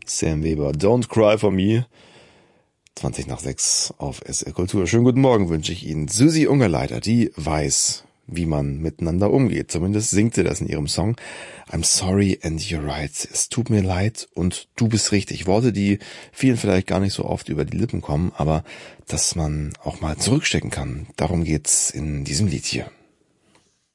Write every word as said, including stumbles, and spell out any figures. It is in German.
Sam Weber, Don't Cry For Me, zwanzig nach sechs auf S R Kultur. Schönen guten Morgen wünsche ich Ihnen. Susi Ungerleider, die weiß, wie man miteinander umgeht. Zumindest singt sie das in ihrem Song. I'm sorry and you're right. Es tut mir leid und du bist richtig. Worte, die vielen vielleicht gar nicht so oft über die Lippen kommen, aber dass man auch mal zurückstecken kann. Darum geht's in diesem Lied hier.